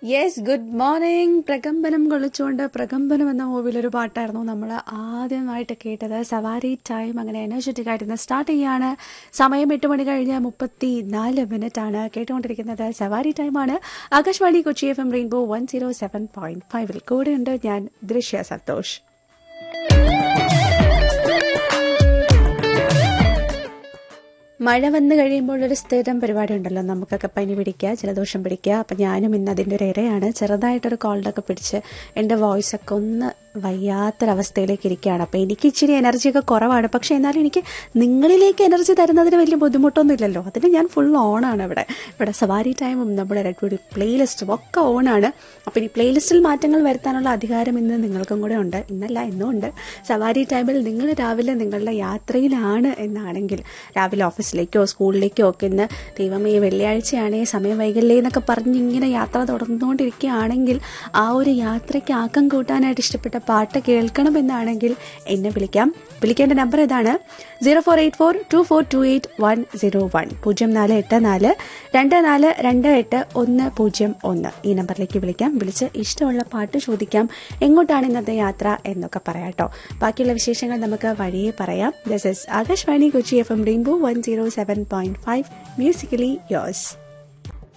Yes, good morning. പ്രകമ്പനം കൊള്ളിച്ചുകൊണ്ട് പ്രകമ്പനം എന്ന മൂവിയിലൊരു പാട്ടായിരുന്നു നമ്മൾ ആദ്യമായിട്ട് കേട്ടത്. സവാരി ടൈം അങ്ങനെ എനർജറ്റിക് ആയിട്ട് സ്റ്റാർട്ട് ചെയ്യാണ്. സമയം 8 മണി കഴിഞ്ഞ് 34 ആണ്. കേട്ടുകൊണ്ടിരിക്കുന്നത് സവാരി ടൈമാണ്. ആകാശവാണി കൊച്ചി FM റെയിൻബോ 107.5 കൂടെയുണ്ട് ഞാൻ ദൃശ്യ സന്തോഷ്. മഴ വന്നു കഴിയുമ്പോൾ ഒരു സ്ഥിരം പരിപാടി ഉണ്ടല്ലോ, നമുക്കൊക്കെ പനി പിടിക്കുക, ജലദോഷം പിടിക്കുക. അപ്പം ഞാനും ഇന്ന് അതിൻ്റെ ഒരു ഇരയാണ്. ചെറുതായിട്ടൊരു കോൾഡൊക്കെ പിടിച്ച് എൻ്റെ വോയിസൊക്കെ ഒന്ന് വയ്യാത്തൊരവസ്ഥയിലേക്ക് ഇരിക്കുകയാണ്. അപ്പോൾ എനിക്ക് ഇച്ചിരി എനർജിയൊക്കെ കുറവാണ്. പക്ഷേ എന്നാലും എനിക്ക് നിങ്ങളിലേക്ക് എനർജി തരുന്നതിന് വലിയ ബുദ്ധിമുട്ടൊന്നും ഇല്ലല്ലോ. അതിന് ഞാൻ ഫുൾ ഓണാണ്. ഇവിടെ സവാരി ടൈമും നമ്മുടെ റെഡ് പ്ലേലിസ്റ്റും ഒക്കെ ഓണാണ്. അപ്പോൾ ഈ പ്ലേലിസ്റ്റിൽ മാറ്റങ്ങൾ വരുത്താനുള്ള അധികാരം ഇന്ന് നിങ്ങൾക്കും കൂടെ ഉണ്ട്. ഇന്നല്ല, ഇന്നും ഉണ്ട്. സവാരി ടൈമിൽ നിങ്ങൾ രാവിലെ നിങ്ങളുടെ യാത്രയിലാണ് എന്നാണെങ്കിൽ, രാവിലെ ഓഫീസിലേക്കോ സ്കൂളിലേക്കോ ഒക്കെ ഇന്ന് ദൈവമേ വെള്ളിയാഴ്ചയാണേ സമയം വൈകല്ലേ എന്നൊക്കെ പറഞ്ഞ് ഇങ്ങനെ യാത്ര തുടർന്നുകൊണ്ടിരിക്കുകയാണെങ്കിൽ, ആ ഒരു യാത്രയ്ക്ക് ആക്കം കൂട്ടാനായിട്ട് ഇഷ്ടപ്പെട്ട പാട്ട് കേൾക്കണമെന്നാണെങ്കിൽ എന്നെ വിളിക്കാം. വിളിക്കേണ്ട നമ്പർ ഇതാണ്: 0484242801 048424282101. ഈ നമ്പറിലേക്ക് വിളിക്കാം. വിളിച്ച് ഇഷ്ടമുള്ള പാട്ട് ചോദിക്കാം. എങ്ങോട്ടാണ് ഇന്നത്തെ യാത്ര എന്നൊക്കെ പറയാട്ടോ. ബാക്കിയുള്ള വിശേഷങ്ങൾ നമുക്ക് വഴിയെ പറയാം. This is Akashvani Kochi FM rainbow 107.5 musically yours.